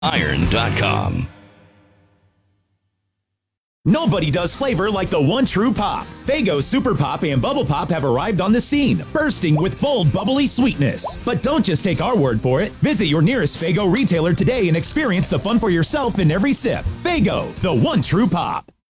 Iron.com. Nobody does flavor like the one true pop. Faygo Super Pop and Bubble Pop have arrived on the scene, bursting with bold, bubbly sweetness. But don't just take our word for it. Visit your nearest Faygo retailer today and experience the fun for yourself in every sip. Faygo, the one true pop.